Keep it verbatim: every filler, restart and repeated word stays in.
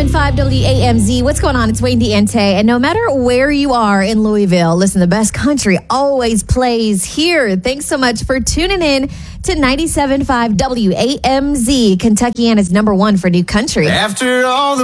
ninety-seven point five W A M Z. What's going on? It's Wayne Diente. And no matter where you are in Louisville, listen, the best country always plays here. Thanks so much for tuning in to ninety-seven point five W A M Z, Kentuckiana's number one for new country. After all the